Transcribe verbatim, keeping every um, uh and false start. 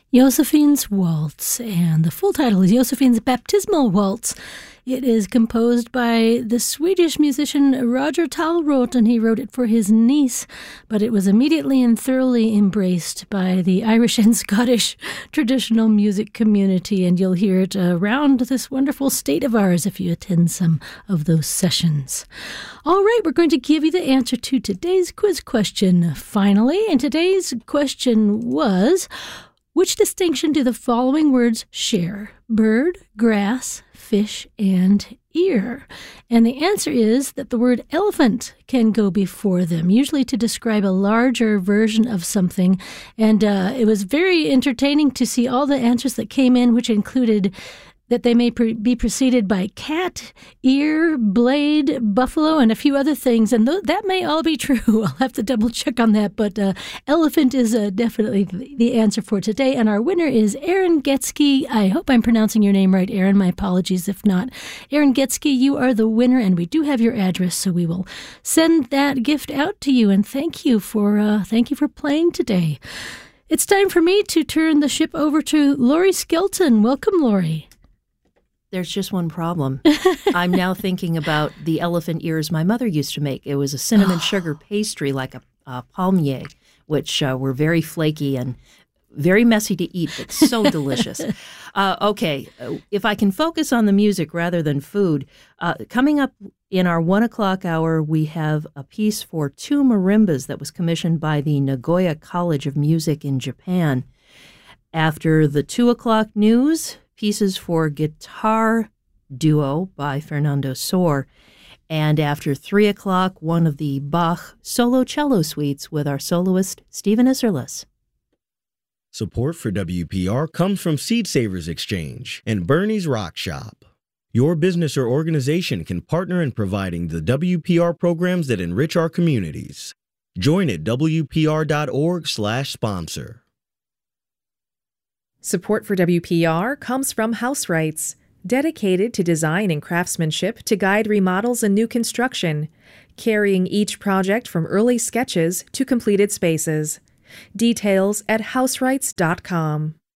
Josephine's Waltz, and the full title is Josephine's Baptismal Waltz. It is composed by the Swedish musician Roger Tallroth, and he wrote it for his niece, but it was immediately and thoroughly embraced by the Irish and Scottish traditional music community, and you'll hear it around this wonderful state of ours if you attend some of those sessions. All right, we're going to give you the answer to today's quiz question finally, and today's question was, which distinction do the following words share? Bird, grass, fish, and ear. And the answer is that the word elephant can go before them, usually to describe a larger version of something. And uh, it was very entertaining to see all the answers that came in, which included that they may pre- be preceded by cat, ear, blade, buffalo, and a few other things. And th- that may all be true. I'll have to double check on that. But uh, elephant is uh, definitely the answer for today. And our winner is Aaron Getsky. I hope I'm pronouncing your name right, Aaron. My apologies if not. Aaron Getsky, you are the winner, and we do have your address, so we will send that gift out to you. And thank you for uh, thank you for playing today. It's time for me to turn the ship over to Lori Skelton. Welcome, Lori. There's just one problem. I'm now thinking about the elephant ears my mother used to make. It was a cinnamon sugar pastry like a, a palmier, which uh, were very flaky and very messy to eat, but so delicious. Uh, okay, if I can focus on the music rather than food, uh, coming up in our one o'clock hour, we have a piece for two marimbas that was commissioned by the Nagoya College of Music in Japan. After the two o'clock news, pieces for guitar duo by Fernando Sor. And after three o'clock, one of the Bach solo cello suites with our soloist, Stephen Isserlis. Support for W P R comes from Seed Savers Exchange and Bernie's Rock Shop. Your business or organization can partner in providing the W P R programs that enrich our communities. Join at W P R dot org slash sponsor. Support for W P R comes from House Rights, dedicated to design and craftsmanship to guide remodels and new construction, carrying each project from early sketches to completed spaces. Details at house rights dot com.